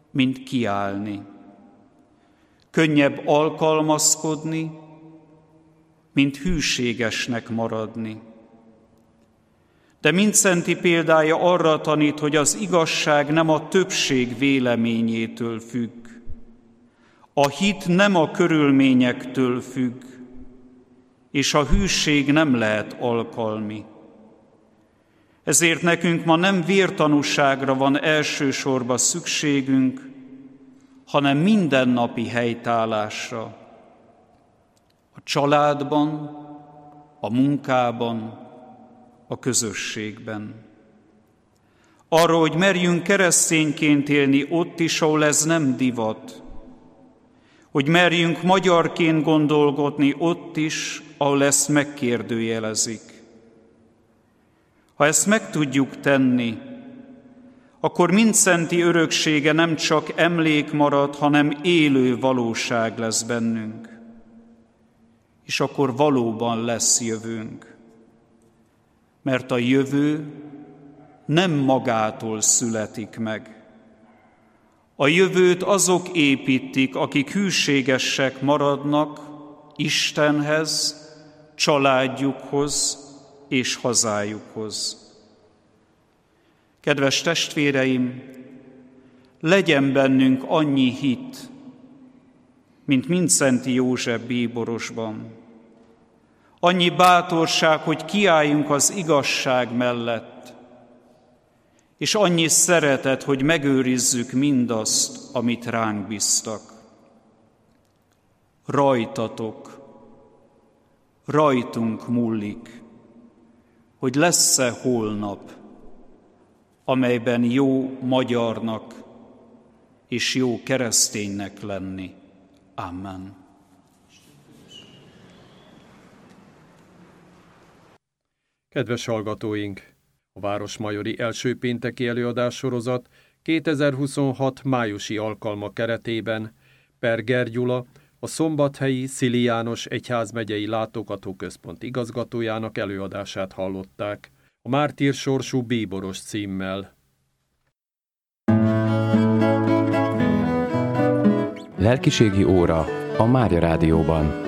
mint kiállni. Könnyebb alkalmazkodni, mint hűségesnek maradni. De Mindszenty példája arra tanít, hogy az igazság nem a többség véleményétől függ. A hit nem a körülményektől függ, és a hűség nem lehet alkalmi. Ezért nekünk ma nem vértanúságra van elsősorban szükségünk, hanem mindennapi helytállásra. A családban, a munkában, a közösségben. Arra, hogy merjünk keresztényként élni ott is, ahol ez nem divat. Hogy merjünk magyarként gondolkodni ott is, ahol ezt megkérdőjelezik. Ha ezt meg tudjuk tenni, akkor Mindszenty öröksége nem csak emlék marad, hanem élő valóság lesz bennünk. És akkor valóban lesz jövőnk. Mert a jövő nem magától születik meg. A jövőt azok építik, akik hűségesek maradnak Istenhez, családjukhoz és hazájukhoz. Kedves testvéreim, legyen bennünk annyi hit, mint Mindszenty József bíborosban. Annyi bátorság, hogy kiálljunk az igazság mellett, és annyi szeretet, hogy megőrizzük mindazt, amit ránk bíztak. Rajtatok, rajtunk múlik, hogy lesz-e holnap, amelyben jó magyarnak és jó kereszténynek lenni. Amen. Kedves hallgatóink! A Városmajori első pénteki előadássorozat 2026 májusi alkalma keretében Perger Gyula, a Szombathelyi Szili János Egyházmegyei Látogatóközpont igazgatójának előadását hallották, a Mártír sorsú bíboros címmel. Lelkiségi óra a Mária Rádióban.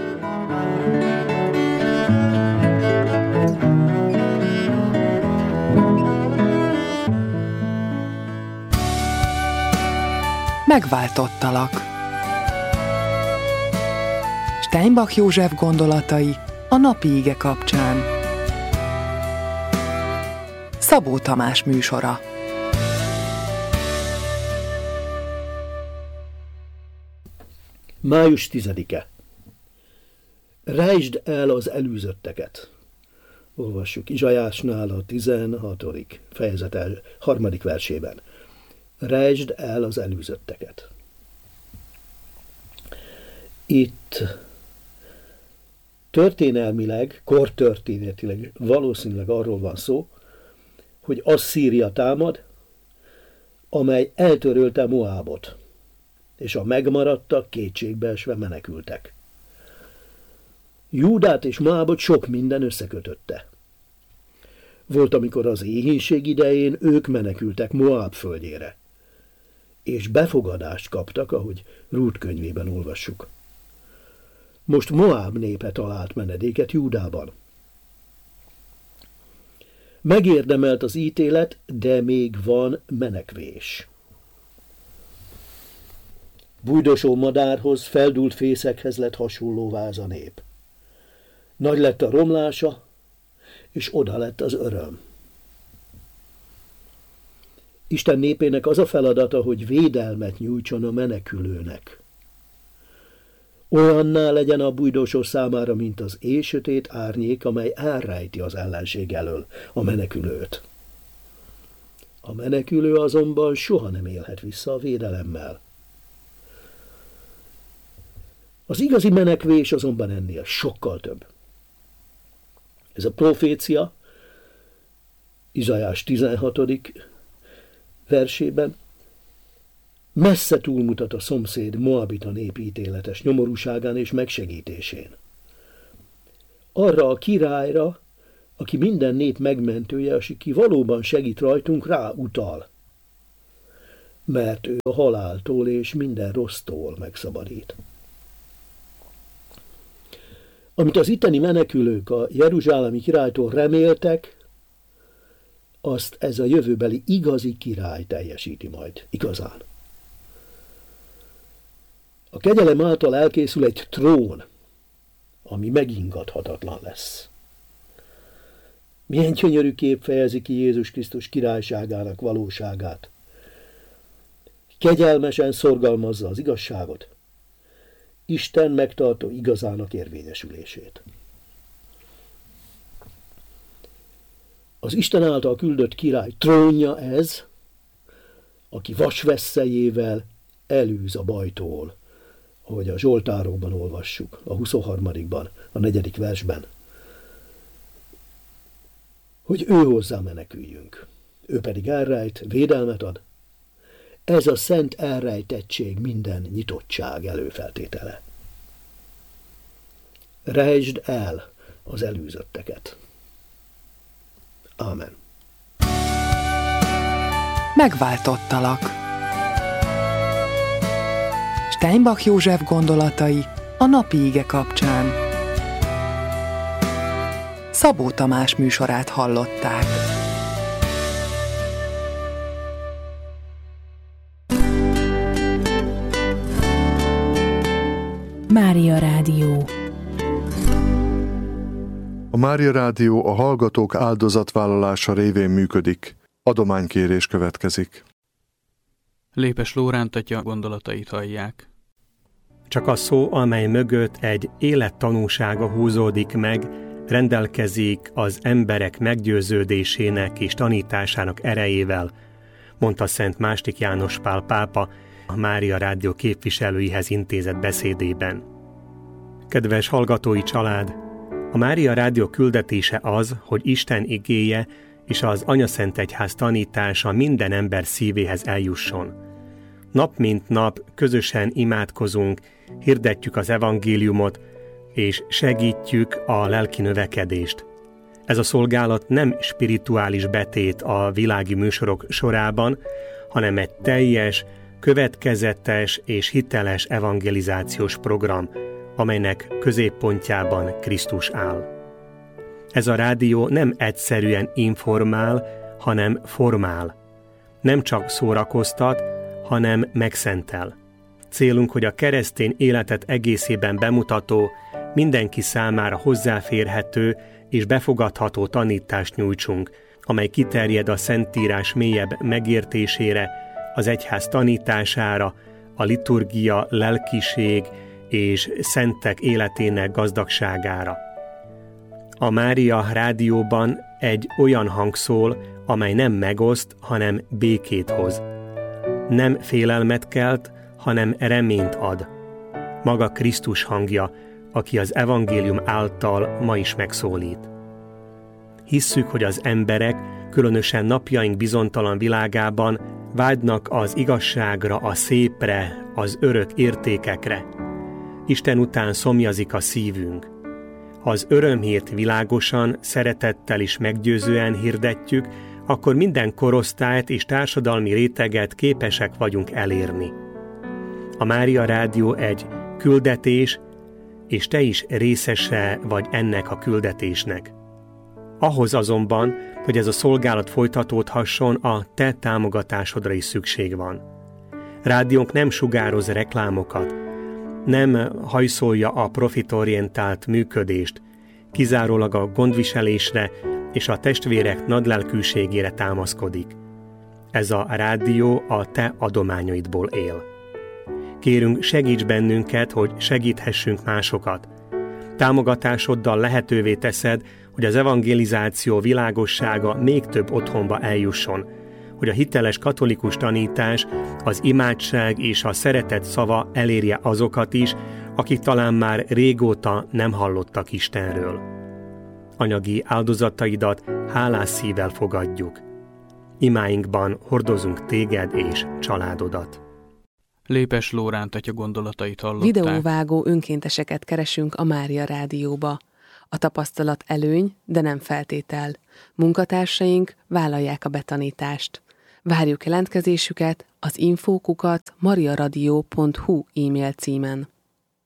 Megváltottalak. Steinbach József gondolatai a napi ige kapcsán. Szabó Tamás műsora. Május 10-e. Rejtsd el az elűzötteket. Olvassuk Izsajásnál a 16. fejezet 3. versében. Rejtsd el az elűzötteket. Itt történelmileg, kortörténetileg valószínűleg arról van szó, hogy Asszíria támad, amely eltörölte Moábot, és a megmaradtak kétségbeesve menekültek. Júdát és Moábot sok minden összekötötte. Volt, amikor az éhínség idején ők menekültek Moáb földjére, és befogadást kaptak, ahogy Rút könyvében olvassuk. Most Moáb népe talált menedéket Júdában. Megérdemelt az ítélet, de még van menekvés. Bújdosó madárhoz, feldúlt fészekhez lett hasonlóvá ez a nép. Nagy lett a romlása, és oda lett az öröm. Isten népének az a feladata, hogy védelmet nyújtson a menekülőnek. Olyanná legyen a bújdosó számára, mint az éjsötét árnyék, amely elrejti az ellenség elől a menekülőt. A menekülő azonban soha nem élhet vissza a védelemmel. Az igazi menekvés azonban ennél sokkal több. Ez a profécia Izsajás 16. versében messze túlmutat a szomszéd moabita nép ítéletes nyomorúságán és megsegítésén. Arra a királyra, aki minden nép megmentője, aki valóban segít rajtunk, rá utal. mert ő a haláltól és minden rossztól megszabadít. Amit az itteni menekülők a jeruzsálemi királytól reméltek, azt ez a jövőbeli igazi király teljesíti majd igazán. A kegyelem által elkészül egy trón, ami megingathatatlan lesz. Milyen gyönyörű kép fejezi ki Jézus Krisztus királyságának valóságát. Kegyelmesen szorgalmazza az igazságot, Isten megtartó igazának érvényesülését. Az Isten által küldött király trónja ez, aki vasvesszejével elűz a bajtól, ahogy a Zsoltárokban olvassuk, a 23-ban, a 4. versben, hogy ő hozzá meneküljünk. Ő pedig elrejt, védelmet ad. Ez a szent elrejtettség minden nyitottság előfeltétele. Rejtsd el az elűzötteket. Ámen. Megváltottalak. Steinbach József gondolatai a napi ige kapcsán. Szabó Tamás műsorát hallották. Mária Rádió. A Mária Rádió a hallgatók áldozatvállalása révén működik. Adománykérés következik. Lépes Lóránt atya gondolatait hallják. Csak a szó, amely mögött egy élettanúsága húzódik meg, rendelkezik az emberek meggyőződésének és tanításának erejével, mondta Szent Mástik János Pál pápa a Mária Rádió képviselőihez intézett beszédében. Kedves hallgatói család! A Mária Rádió küldetése az, hogy Isten igéje és az Anyaszentegyház tanítása minden ember szívéhez eljusson. Nap mint nap közösen imádkozunk, hirdetjük az evangéliumot, és segítjük a lelki növekedést. Ez a szolgálat nem spirituális betét a világi műsorok sorában, hanem egy teljes, következetes és hiteles evangelizációs program, amelynek középpontjában Krisztus áll. Ez a rádió nem egyszerűen informál, hanem formál. Nem csak szórakoztat, hanem megszentel. Célunk, hogy a keresztény életet egészében bemutató, mindenki számára hozzáférhető és befogadható tanítást nyújtsunk, amely kiterjed a Szentírás mélyebb megértésére, az egyház tanítására, a liturgia, lelkiség és szentek életének gazdagságára. A Mária Rádióban egy olyan hang szól, amely nem megoszt, hanem békét hoz. Nem félelmet kelt, hanem reményt ad. Maga Krisztus hangja, aki az evangélium által ma is megszólít. Hisszük, hogy az emberek, különösen napjaink bizonytalan világában vágynak az igazságra, a szépre, az örök értékekre. Isten után szomjazik a szívünk. Ha az örömhírt világosan, szeretettel és meggyőzően hirdetjük, akkor minden korosztályt és társadalmi réteget képesek vagyunk elérni. A Mária Rádió egy küldetés, és te is részese vagy ennek a küldetésnek. Ahhoz azonban, hogy ez a szolgálat folytatódhasson, a te támogatásodra is szükség van. Rádiónk nem sugároz reklámokat, nem hajszolja a profitorientált működést, kizárólag a gondviselésre és a testvérek nagylelkűségére támaszkodik. Ez a rádió a te adományaidból él. Kérünk, segíts bennünket, hogy segíthessünk másokat. Támogatásoddal lehetővé teszed, hogy az evangelizáció világossága még több otthonba eljusson, hogy a hiteles katolikus tanítás, az imádság és a szeretet szava elérje azokat is, akik talán már régóta nem hallottak Istenről. Anyagi áldozataidat hálás szívvel fogadjuk. Imáinkban hordozunk téged és családodat. Lépes Lóránt atya gondolatait hallották. Videóvágó önkénteseket keresünk a Mária Rádióba. A tapasztalat előny, de nem feltétel. Munkatársaink vállalják a betanítást. Várjuk jelentkezésüket az info@mariaradio.hu e-mail címen.